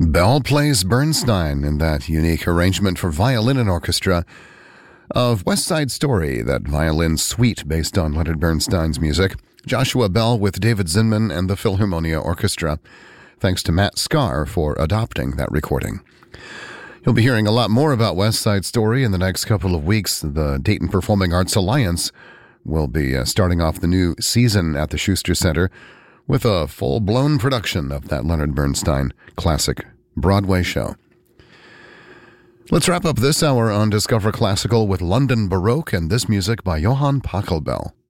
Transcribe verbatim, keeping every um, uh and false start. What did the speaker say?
Bell plays Bernstein in that unique arrangement for violin and orchestra of West Side Story, that violin suite based on Leonard Bernstein's music. Joshua Bell with David Zinman and the Philharmonia Orchestra. Thanks to Matt Scar for adopting that recording. You'll be hearing a lot more about West Side Story in the next couple of weeks. The Dayton Performing Arts Alliance will be uh, starting off the new season at the Schuster Center with a full-blown production of that Leonard Bernstein classic Broadway show. Let's wrap up this hour on Discover Classical with London Baroque and this music by Johann Pachelbel.